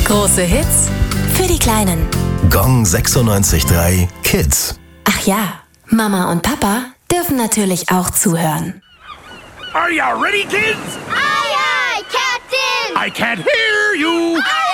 Große Hits für die Kleinen. Gong 96.3 Kids. Ach ja, Mama und Papa dürfen natürlich auch zuhören. Are you ready, kids? Aye, aye, Captain! I can't hear you. Aye,